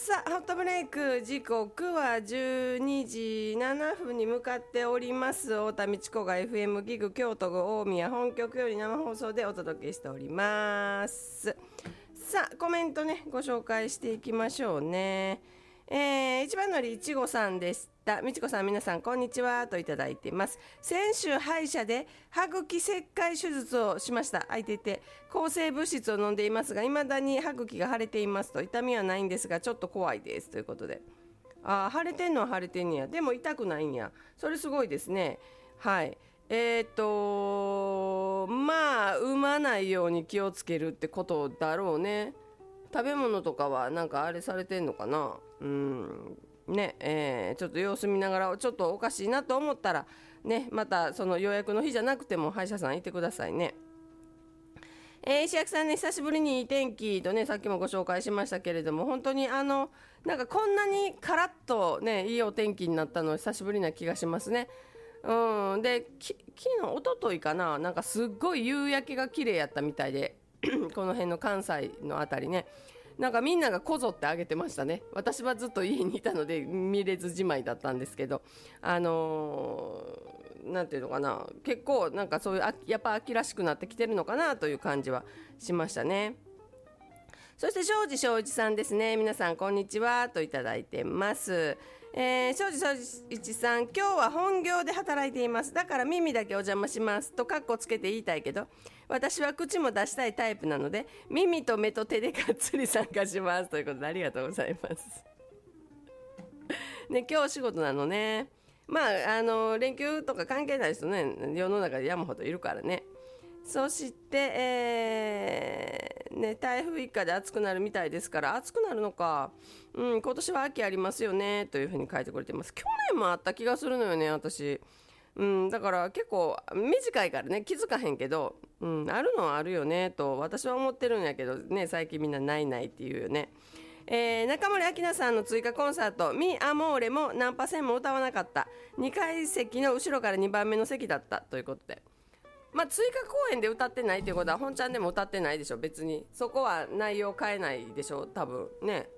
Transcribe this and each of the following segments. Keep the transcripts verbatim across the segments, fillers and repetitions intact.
さあホットブレイク時刻はじゅうにじななふんに向かっております。太田道子が エフエム ギグ京都大宮本局より生放送でお届けしております。さあコメントねご紹介していきましょうね。えー、一番乗りいちごさんでした。みちこさん、皆さんこんにちはといただいています。先週歯医者で歯茎切開手術をしました。空いていて抗生物質を飲んでいますが、未だに歯茎が腫れていますと。痛みはないんですがちょっと怖いですということで、あ、腫れてんのは腫れてんねや。でも痛くないんや。それすごいですね。はい。えーとまあ産まないように気をつけるってことだろうね。食べ物とかはなんかあれされてんのかな。うんね、えー、ちょっと様子見ながらちょっとおかしいなと思ったらね、またその予約の日じゃなくても歯医者さん行ってくださいね。えー、石垣さんね、久しぶりにいい天気とね、さっきもご紹介しましたけれども、本当にあのなんかこんなにカラッとねいいお天気になったの久しぶりな気がしますね。うんでき昨日一昨日かな、なんかすっごい夕焼けが綺麗やったみたいでこの辺の関西のあたりね、なんかみんながこぞってあげてましたね。私はずっと家にいたので見れずじまいだったんですけど、あのー、なんていうのかな、結構なんかそういうあやっぱ秋らしくなってきてるのかなという感じはしましたね。そして庄司庄一さんですね。皆さんこんにちはといただいてます。えー、庄司庄一さん、今日は本業で働いています。だから耳だけお邪魔しますとカッコつけて言いたいけど、私は口も出したいタイプなので耳と目と手でがっつり参加しますということで、ありがとうございますね、今日お仕事なのね。まああの連休とか関係ない人ね、世の中で山ほどいるからね。そして、えーね、台風一過で暑くなるみたいですから、暑くなるのか、うん、今年は秋ありますよねというふうに書いてくれてます。去年もあった気がするのよね私、うん、だから結構短いからね気づかへんけど、うん、あるのはあるよねと私は思ってるんやけどね、最近みんなないないっていうよね。えー、中森明菜さんの追加コンサートミアモーレもナンパ戦も歌わなかった。にかい席の後ろからにばんめの席だったということで、まあ、追加公演で歌ってないということは本ちゃんでも歌ってないでしょ。別にそこは内容変えないでしょ多分ね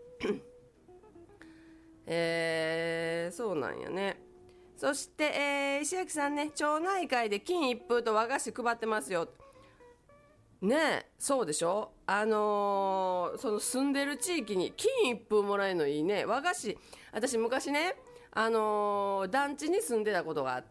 えー、そうなんやね。そして、えー、石垣さんね、町内会で金一封と和菓子配ってますよね。えそうでしょ。あのー、その住んでる地域に金一封もらえるのいいね。和菓子、私昔ね、あのー、団地に住んでたことがあって、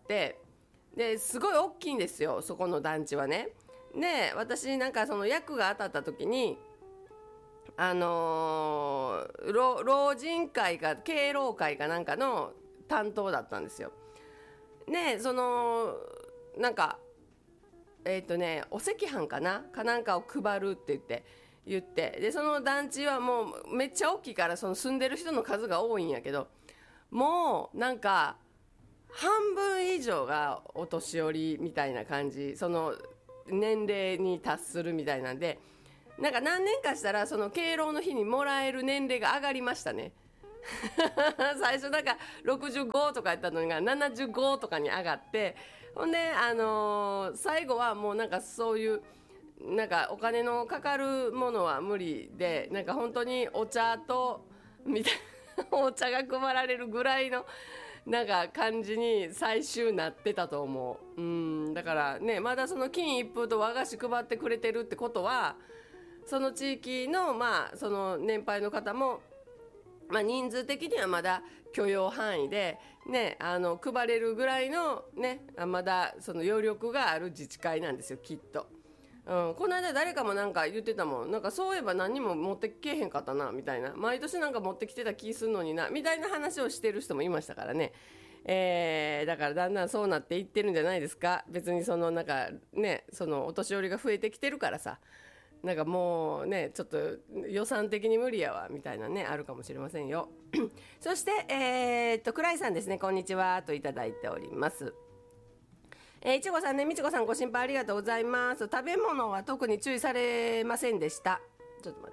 ですごい大きいんですよそこの団地はね。で私なんかその役が当たった時にあのー、老, 老人会か敬老会かなんかの担当だったんですよ。でそのなんかえっ、ー、とねお赤飯かなかなんかを配るって言って言ってでその団地はもうめっちゃ大きいからその住んでる人の数が多いんやけど、もうなんか半分以上がお年寄りみたいな感じ、その年齢に達するみたいなんで、なんか何年かしたらその敬老の日にもらえる年齢が上がりましたね最初なんかろくじゅうごとかやったのがななじゅうごとかに上がって、ほんで、あのー、最後はもうなんかそういうなんかお金のかかるものは無理で、なんか本当にお茶とみたいなお茶が配られるぐらいのなんか感じに最終なってたと思う。うんだからね、まだその金一封と和菓子配ってくれてるってことは、その地域のまあその年配の方も、まあ、人数的にはまだ許容範囲でね、あの配れるぐらいのね、まだその余力がある自治会なんですよきっと。うん、この間誰かもなんか言ってたもん、なんかそういえば何にも持ってけへんかったなみたいな、毎年なんか持ってきてた気するのになみたいな話をしてる人もいましたからね。えー、だからだんだんそうなっていってるんじゃないですか。別にそのなんかね、そのお年寄りが増えてきてるからさ、なんかもうねちょっと予算的に無理やわみたいなねあるかもしれませんよそしてえー、っと倉井さんですね、こんにちはといただいております。えー、いちごさんね、みちこさんご心配ありがとうございます。食べ物は特に注意されませんでした。ちょっと待って、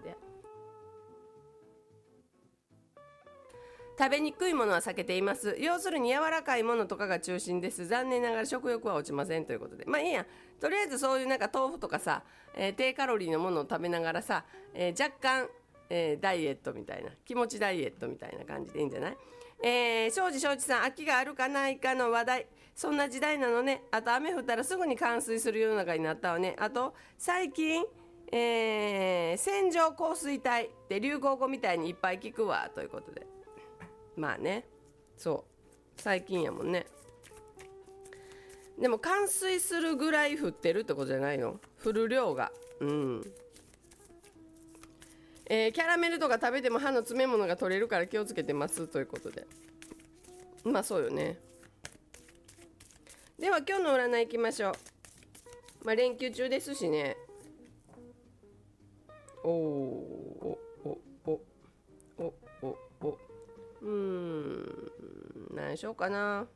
食べにくいものは避けています。要するに柔らかいものとかが中心です。残念ながら食欲は落ちませんということで、まあいいや、とりあえずそういうなんか豆腐とかさ、えー、低カロリーのものを食べながらさ、えー、若干えー、ダイエットみたいな、気持ちダイエットみたいな感じでいいんじゃない？えー、庄司庄司さん、秋があるかないかの話題、そんな時代なのね。あと雨降ったらすぐに冠水する世の中になったわね。あと最近、えー、線状降水帯って流行語みたいにいっぱい聞くわということで、まあね、そう最近やもんね。でも冠水するぐらい降ってるってことじゃないの？降る量が。うん。えー、キャラメルとか食べても歯の詰め物が取れるから気をつけてますということで。まあそうよね。では今日の占いいきましょう。まあ連休中ですしね。おーおおおおおおうーん何しようかな。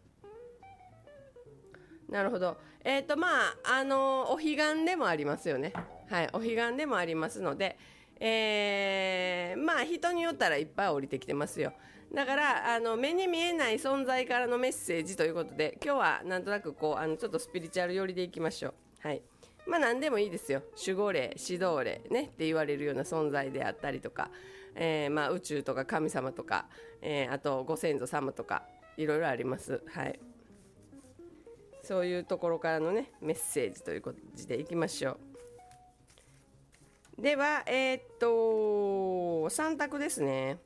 なるほど。えっとまああのお彼岸でもありますよね。はい、お彼岸でもありますので、えー、まあ人によったらいっぱい降りてきてますよ。だからあの目に見えない存在からのメッセージということで、今日はなんとなくこうあのちょっとスピリチュアル寄りでいきましょう。はい。まあ何でもいいですよ。守護霊、指導霊ねって言われるような存在であったりとか、えー、まあ宇宙とか神様とか、えー、あとご先祖様とかいろいろあります。はい。そういうところからのねメッセージということでいきましょう。ではえー、っとさん択ですね。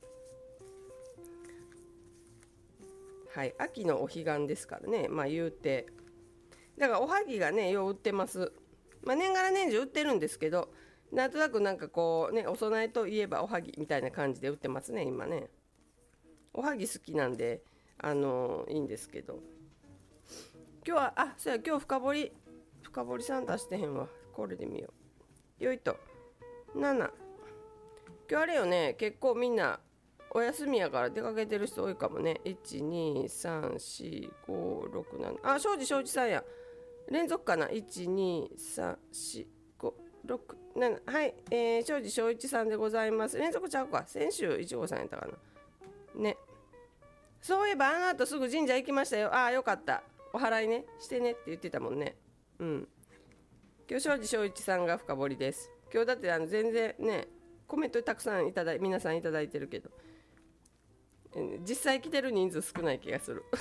はい、秋のお彼岸ですからね、まあ言うてだからおはぎがねよう売ってます。まあ年がら年中売ってるんですけど、なんとなくなんかこうねお供えといえばおはぎみたいな感じで売ってますね今ね。おはぎ好きなんであのー、いいんですけど、今日はあそうや今日深掘り深掘りさん出してへんわ。これで見よう。よいとなな、今日あれよね、結構みんなお休みやから出かけてる人多いかもね。いちにさんしごろくなな、あ庄司庄司さんや連続かな。いちにさんしごろくなな、はい、えー、庄司庄一さんでございます。連続ちゃうか、先週いちごさんやったかなね。そういえばあの後すぐ神社行きましたよ。ああよかった、お祓いねしてねって言ってたもんね。うん、今日庄司庄一さんが深掘りです。今日だってあの全然ねコメントたくさんいただい皆さんいただいてるけど、実際来てる人数少ない気がする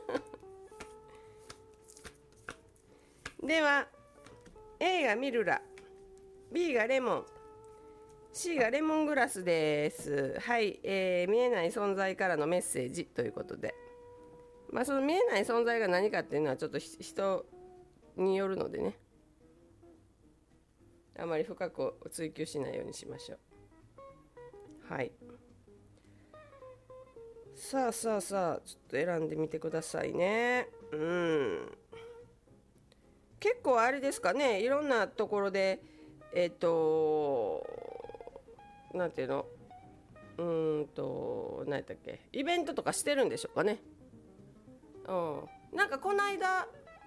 では A がミルラ、 B がレモン、 C がレモングラスです。はい、えー、見えない存在からのメッセージということで、まあその見えない存在が何かっていうのはちょっと人によるのでね、あまり深く追求しないようにしましょう。はい、さあさあさあちょっと選んでみてくださいね。うん、結構あれですかね、いろんなところでえっとなんていうの、うーんと何やったっけ、イベントとかしてるんでしょうかね。うん、なんかこの間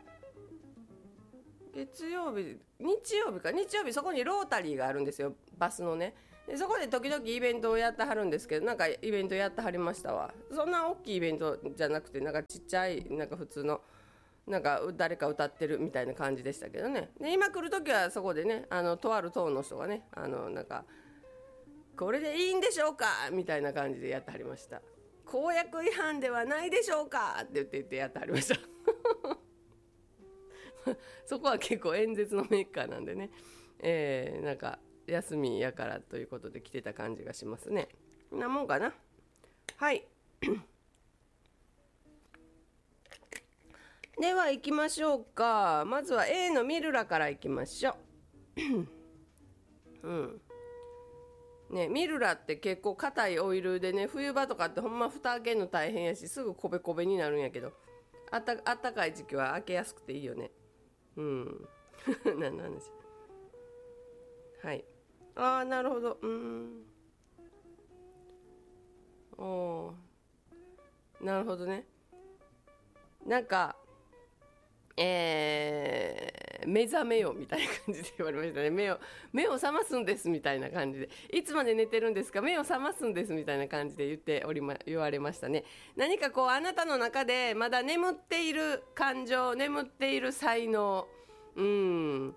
月曜日日曜日か日曜日そこにロータリーがあるんですよ、バスのね。でそこで時々イベントをやってはるんですけど、なんかイベントやってはりましたわ。そんな大きいイベントじゃなくて、なんかちっちゃいなんか普通のなんか誰か歌ってるみたいな感じでしたけどね。で今来る時はそこでね、あのとある党の人がね、あのなんかこれでいいんでしょうかみたいな感じでやってはりました。公約違反ではないでしょうかって言って言ってやってはりましたそこは結構演説のメーカーなんでね、えー、なんか休みやからということで来てた感じがしますね。こんなもんかな。はいでは行きましょうか。まずは A のミルラから行きましょううんね、ミルラって結構硬いオイルでね、冬場とかってほんま蓋開けるの大変やし、すぐこべこべになるんやけど、あったあったかい時期は開けやすくていいよね。うん何の話。はい、ああなるほど。うん、おーなるほどね。なんかえー、目覚めよみたいな感じで言われましたね。目を目を覚ますんですみたいな感じで、いつまで寝てるんですか、目を覚ますんですみたいな感じで言っており、ま、言われましたね。何かこうあなたの中でまだ眠っている感情、眠っている才能、うん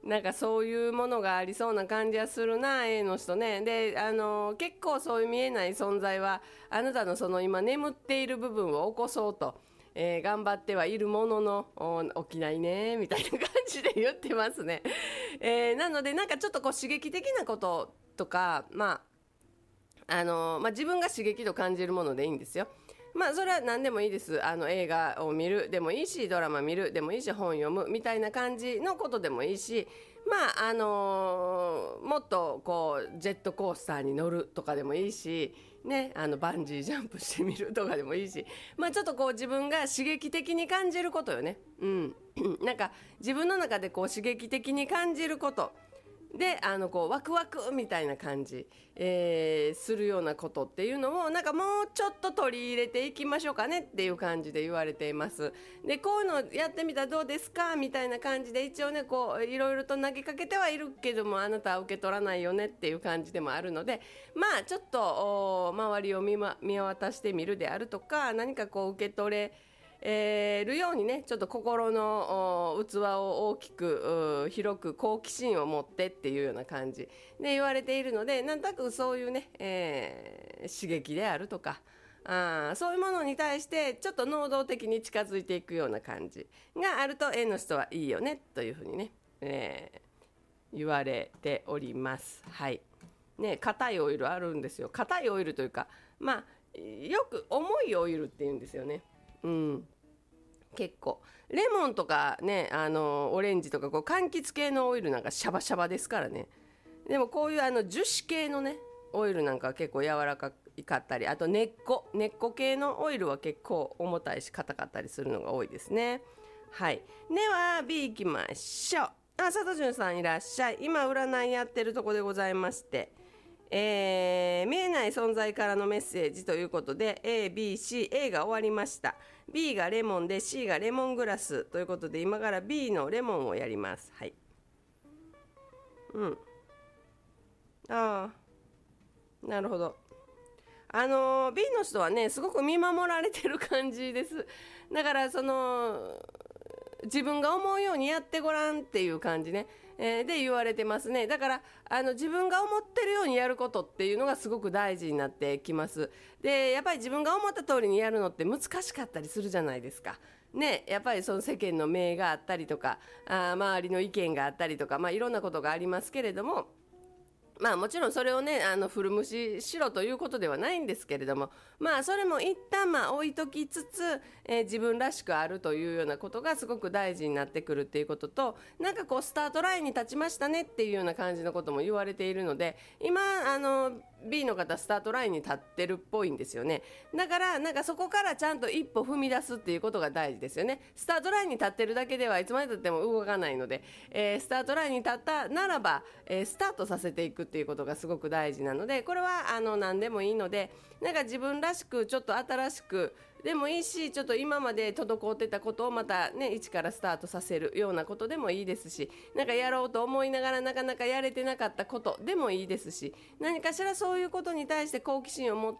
なんかそういうものがありそうな感じはするな A の人ね。であの結構そういう見えない存在はあなたのその今眠っている部分を起こそうと、えー頑張ってはいるもののお起きないねみたいな感じで言ってますね。えーなのでなんかちょっとこう刺激的なこととか、まああのまあ、自分が刺激と感じるものでいいんですよ。まあそれは何でもいいです。あの映画を見るでもいいし、ドラマ見るでもいいし、本読むみたいな感じのことでもいいし、まああのもっとこうジェットコースターに乗るとかでもいいしね、あのバンジージャンプしてみるとかでもいいし、まあちょっとこう自分が刺激的に感じることよね。うんなんか自分の中でこう刺激的に感じることで、あのこうワクワクみたいな感じ、えーするようなことっていうのをなんかもうちょっと取り入れていきましょうかねっていう感じで言われています。でこういうのやってみたらどうですかみたいな感じで一応ねこういろいろと投げかけてはいるけども、あなたは受け取らないよねっていう感じでもあるので、まあちょっとお周りを見,、ま、見渡してみるであるとか、何かこう受け取れえー、るようにね、ちょっと心のお器を大きくう広く好奇心を持ってっていうような感じで言われているので、なんとなくそういうね、えー刺激であるとか、あーそういうものに対してちょっと能動的に近づいていくような感じがあると A の人はいいよねというふうにね、えー言われております。はいね、硬いオイルあるんですよ。硬いオイルというか、まあよく重いオイルっていうんですよね。うん結構レモンとかね、あのオレンジとかこう柑橘系のオイルなんかシャバシャバですからね。でもこういうあの樹脂系のねオイルなんかは結構柔らかかったり、あと根っこ根っこ系のオイルは結構重たいし硬かったりするのが多いですね。はい、では B いきましょう。あ、佐藤潤さんいらっしゃい。今占いやってるとこでございまして、えー見えない存在からのメッセージということで A、B、C、A が終わりました。 B がレモンで C がレモングラスということで、今から B のレモンをやります。はい。うんああなるほど。あのー B の人はねすごく見守られてる感じです。だからその自分が思うようにやってごらんっていう感じね、えーで言われてますね。だからあの自分が思ってるようにやることっていうのがすごく大事になってきます。でやっぱり自分が思った通りにやるのって難しかったりするじゃないですかね。やっぱりその世間の目があったりとか、あ周りの意見があったりとか、まあいろんなことがありますけれども、まあもちろんそれをねあの古無視しろということではないんですけれども、まあそれも一旦まあ置いときつつ、えー自分らしくあるというようなことがすごく大事になってくるっていうことと、なんかこうスタートラインに立ちましたねっていうような感じのことも言われているので、今あの B の方スタートラインに立ってるっぽいんですよね。だからなんかそこからちゃんと一歩踏み出すっていうことが大事ですよね。スタートラインに立ってるだけではいつまでたっても動かないので、えースタートラインに立ったならば、えースタートさせていくっていうことがすごく大事なので、これはあの何でもいいので、なんか自分らしくちょっと新しくでもいいし、ちょっと今まで滞ってたことをまたね一からスタートさせるようなことでもいいですし、なんかやろうと思いながらなかなかやれてなかったことでもいいですし、何かしらそういうことに対して好奇心を持って、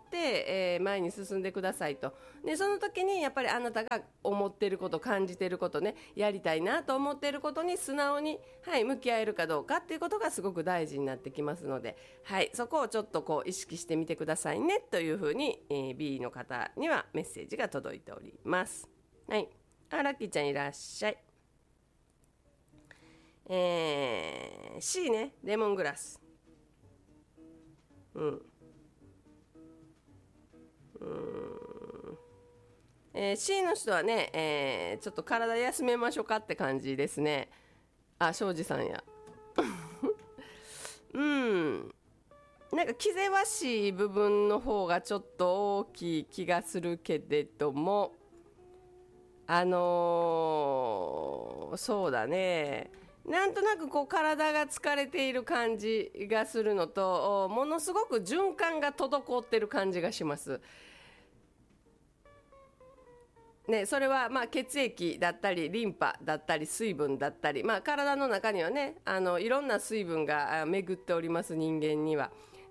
えー前に進んでくださいと。でその時にやっぱりあなたが思っていること、感じていることね、やりたいなと思っていることに素直に、はい、向き合えるかどうかっていうことがすごく大事になってきますので、はい、そこをちょっとこう意識してみてくださいねというふうに、えー B の方にはメッセージが届いております。はい、あラッキーちゃんいらっしゃい。えー C ね、レモングラス。うんえー C の人はね、えーちょっと体休めましょうかって感じですね。あ、庄司さんや。うんなんか気ぜわしい部分の方がちょっと大きい気がするけれども、あのーそうだね、なんとなくこう体が疲れている感じがするのと、おものすごく循環が滞ってる感じがします。ね、それはまあ血液だったりリンパだったり水分だったり、まあ、体の中にはねあのいろんな水分があ巡っております人間には。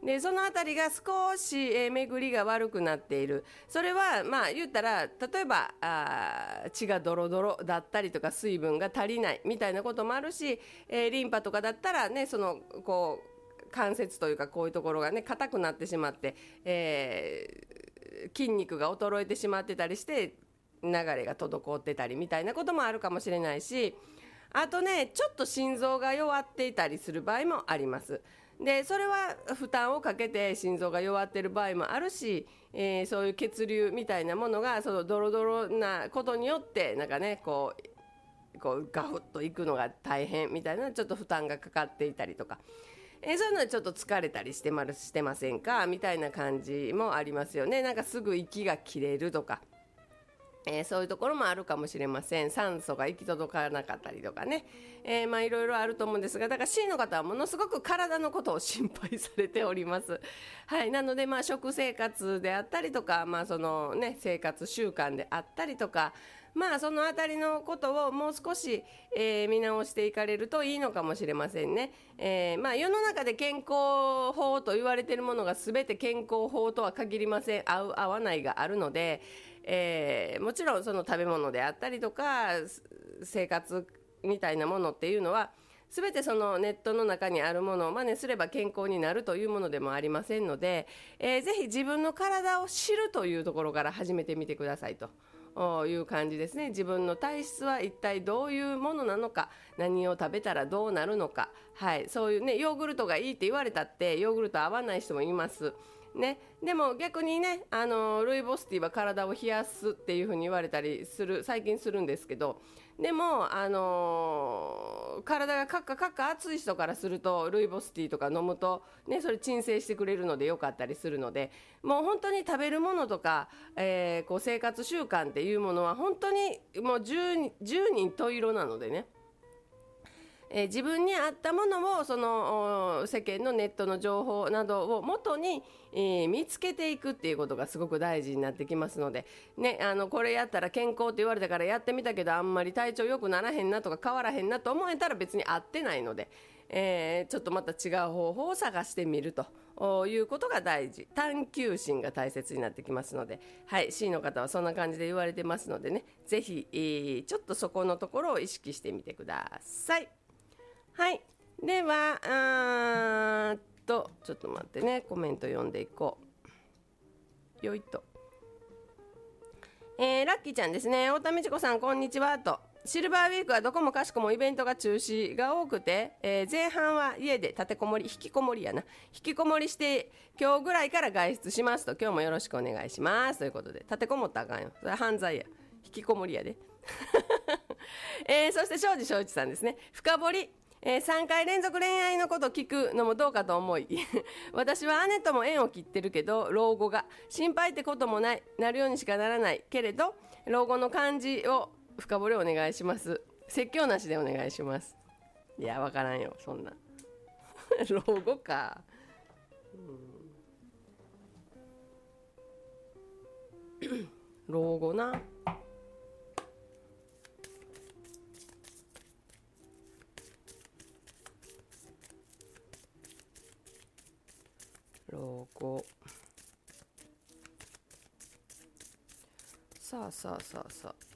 でそのあたりが少し、えー巡りが悪くなっている。それはまあ言ったら、例えばあ血がドロドロだったりとか水分が足りないみたいなこともあるし、えーリンパとかだったらね、そのこう関節というかこういうところがね硬くなってしまって、えー筋肉が衰えてしまってたりして流れが滞ってたりみたいなこともあるかもしれないし、あとねちょっと心臓が弱っていたりする場合もあります。でそれは負担をかけて心臓が弱っている場合もあるし、えーそういう血流みたいなものがそのドロドロなことによってなんかねこうこうガフッといくのが大変みたいなちょっと負担がかかっていたりとか、えーそういうのはちょっと疲れたりしてまるしてませんかみたいな感じもありますよね。なんかすぐ息が切れるとか、えーそういうところもあるかもしれません。酸素が行き届かなかったりとかね、えーまあいろいろあると思うんですが、だから C の方はものすごく体のことを心配されております。はい、なのでまあ食生活であったりとか、まあそのね生活習慣であったりとか、まあそのあたりのことをもう少し、えー見直していかれるといいのかもしれませんね。えーまあ世の中で健康法と言われているものが全て健康法とは限りません。合う合わないがあるので、えーもちろんその食べ物であったりとかす生活みたいなものっていうのは全てそのネットの中にあるものを真似すれば健康になるというものでもありませんので、えーぜひ自分の体を知るというところから始めてみてくださいという感じですね。自分の体質は一体どういうものなのか、何を食べたらどうなるのか、はい、そういうねヨーグルトがいいって言われたってヨーグルト合わない人もいますね。でも逆にね、あのルイボスティーは体を冷やすっていう風に言われたりする最近するんですけど、でも、あのー体がカッカカッカ熱い人からするとルイボスティーとか飲むと、ね、それ鎮静してくれるのでよかったりするので、もう本当に食べるものとか、えーこう生活習慣っていうものは本当にもう十人十人十色なのでね、えー自分に合ったものをそのお世間のネットの情報などを元に、えー見つけていくっていうことがすごく大事になってきますので、ね、あのこれやったら健康って言われたからやってみたけどあんまり体調良くならへんなとか変わらへんなと思えたら別に合ってないので、えーちょっとまた違う方法を探してみるということが大事。探求心が大切になってきますので、はい、C の方はそんな感じで言われてますのでね、ぜひ、えーちょっとそこのところを意識してみてください。はい、ではあーっとちょっと待ってね、コメント読んでいこう。よいと、えーラッキーちゃんですね。太田美智子さんこんにちはと。シルバーウィークはどこもかしこもイベントが中止が多くて、えー前半は家で立てこもり引きこもりやな引きこもりして今日ぐらいから外出しますと、今日もよろしくお願いしますということで、立てこもったらあかんよ、それは犯罪や、引きこもりやでえーそして庄司正一さんですね。深掘り、えーさんかい連続恋愛のこと聞くのもどうかと思い私は姉とも縁を切ってるけど老後が心配ってこともないなるようにしかならないけれど、老後の感じを深掘りお願いします。説教なしでお願いします。いやわからんよそんな老後か、うん老後な、老後、さあさあさあさあ